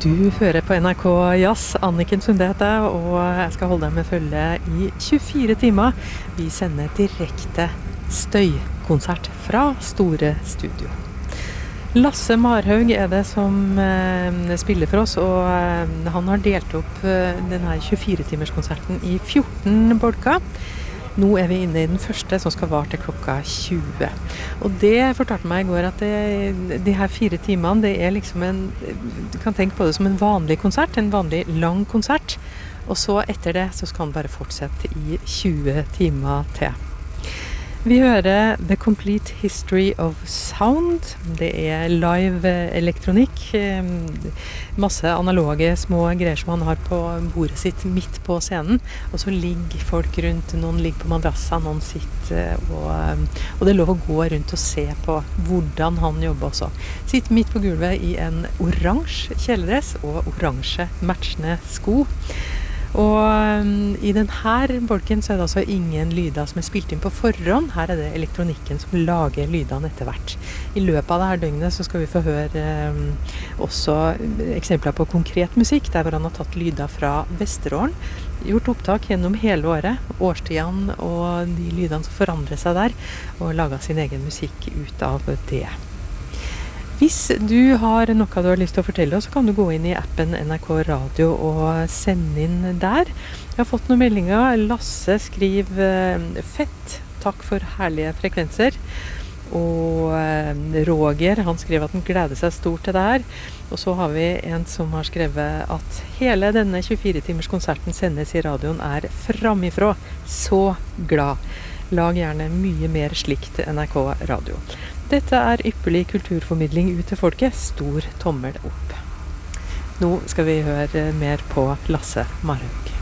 Du hører på NRK Jazz, Anniken Sunde heter jeg, og jeg skal holde deg med følge i 24 timer. Vi sender direkte støykonsert fra Store Studio. Lasse Marhaug er det som spiller for oss, og han har delt opp denne 24-timerskonserten i 14 bolker. Nå er vi inne i den første som skal vare til klokka 20. Og det fortalte meg i går at de her 4 timene, det er liksom du kan tenke på det som en vanlig konsert, en vanlig lang konsert. Og så etter det så skal han bare fortsette i 20 timer til. Vi hører The Complete History of Sound. Det er live elektronikk. Masse analoge små greier som han har på bordet sitt midt på scenen. Og så ligger folk rundt. Noen ligger på madrasser, noen sitter. Og det er lov å gå rundt og se på hvordan han jobber også. Sitter midt på gulvet i en oransje kjeledress og oransje matchende sko. Og i denne bolken så er det altså ingen lyder som er spilt inn på forhånd. Her er det elektronikken som lager lydene etter hvert. I løpet av dette døgnet så skal vi få høre også eksempler på konkret musikk, der hvor han har tatt lyder fra Vesterålen, gjort opptak gjennom hele året, årstidene og de lydene som forandrer seg der, og laget sin egen musikk ut av det. Hvis du har noe du har lyst til å fortelle oss, så kan du gå inn i appen NRK Radio og sende inn der. Jeg har fått noen meldinger. Lasse skriver fett, takk for herlige frekvenser. Og Roger, han skriver at han gleder seg stort til det her. Og så har vi en som har skrevet at hele denne 24-timers konserten sendes i radioen er framifrå. Så glad. Lag gjerne mye mer slikt NRK Radio. Dette er ypperlig kulturformidling ut til folket. Stor tommel opp. Nå skal vi høre mer på Lasse Marhaug.